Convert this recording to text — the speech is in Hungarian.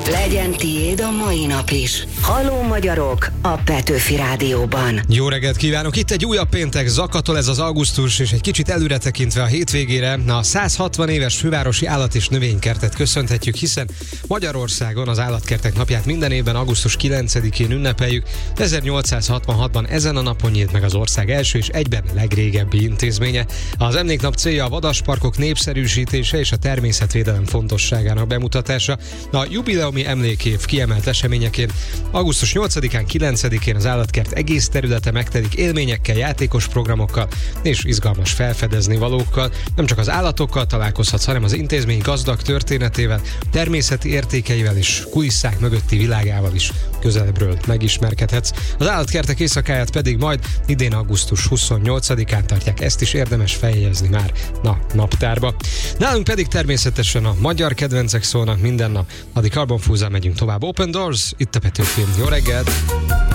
Legyen tiéd a mai nap is. Halló magyarok a Petőfi Rádióban. Jó reggelt kívánok! Itt egy újabb péntek, zakatol ez az augusztus, és egy kicsit előre tekintve a hétvégére a 160 éves fővárosi állat- és növénykertet köszönhetjük, hiszen Magyarországon az állatkertek napját minden évben augusztus 9-én ünnepeljük. 1866-ban ezen a napon nyílt meg az ország első és egyben legrégebbi intézménye. Az emléknap célja a vadasparkok népszerűsítése és a természetvédelem fontosságának bemutatása. A jubileumi emlékév kiemelt eseményeként augusztus 8-án, 9-én az állatkert egész területe megtelik élményekkel, játékos programokkal és izgalmas felfedezni valókkal. Nem csak az állatokkal találkozhatsz, hanem az intézmény gazdag történetével, természeti értékeivel és kulisszák mögötti világával is közelebbről megismerkedhetsz. Az állatkertek éjszakáját pedig majd idén augusztus 28-án tartják, ezt is érdemes feljegyezni már naptárba. Nálunk pedig természetesen a magyar kedvencek szólnak minden nap. Addig Carbon Fúzzal megyünk tovább. Open Doors, itt a Petőfi. Jó reggelt!